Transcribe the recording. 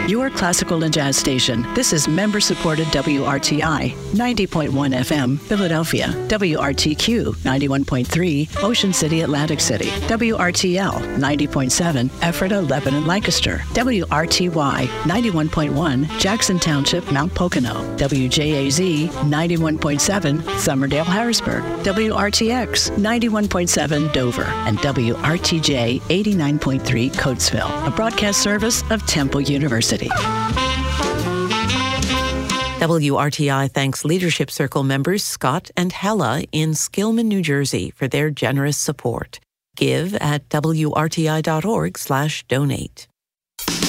your classical and jazz station. This is member-supported WRTI, 90.1 FM, Philadelphia, WRTQ, 91.3, Ocean City, Atlantic City, WRTL, 90.7, Ephrata, Lebanon, Lancaster, WRTY, 91.1, Jackson Township, Mount Pocono, WJAZ, 91.7, Summerdale, Harrisburg, WRTX, 91.7, Dover, and WRTJ, 89.3, Coatesville, a broadcast service of Temple University. WRTI thanks Leadership Circle members Scott and Hella in Skillman, New Jersey for their generous support. Give at wrti.org/donate.